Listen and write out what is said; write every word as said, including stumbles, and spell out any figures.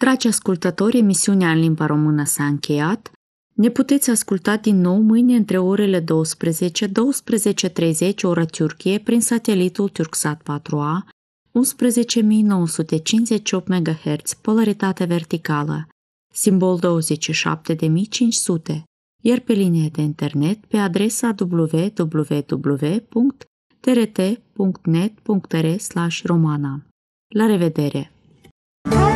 Dragi ascultători, emisiunea în limba română s-a încheiat. Ne puteți asculta din nou mâine între orele douăsprezece - douăsprezece și treizeci ora Turcie prin satelitul Turksat patru A, unsprezece mii nouă sute cincizeci și opt megahertz, polaritate verticală, simbol douăzeci și șapte mii cinci sute, iar pe linie de internet pe adresa w w w punct t r t punct net punct r slash romana. La revedere!